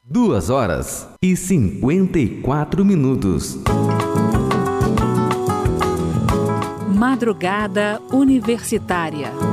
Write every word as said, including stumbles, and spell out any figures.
Duas horas e cinquenta e quatro minutos. Madrugada Universitária.